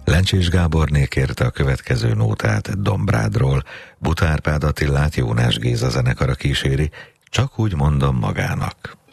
Lencsés Gáborné kérte a következő nótát Dombrádról, Buta Árpád Attilát Jónás Géza zenekara kíséri, Csak úgy mondom magának.